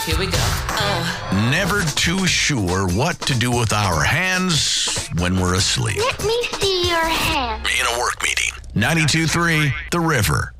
Here we go. Oh. Never too sure what to do with our hands when we're asleep. Let me see your hand. In a work meeting. 92.3 The River.